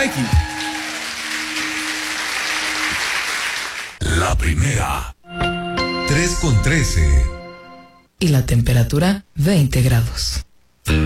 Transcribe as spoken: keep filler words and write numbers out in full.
Nike. La primera. tres con trece. Y la temperatura veinte grados.